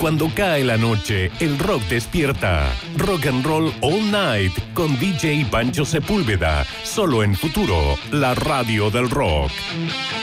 Cuando cae la noche, el rock despierta. Rock and Roll All Night con DJ Pancho Sepúlveda. Solo en Futuro, la radio del rock.